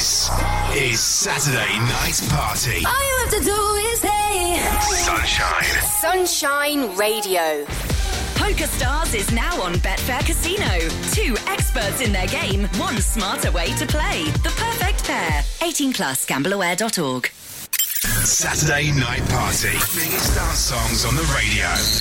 This is Saturday Night Party. All you have to do is say Sunshine. Sunshine Radio. Poker Stars is now on Betfair Casino. 2 experts in their game, 1 smarter way to play. The perfect pair. 18 plus, gambleaware.org. Saturday Night Party. Biggest dance songs on the radio.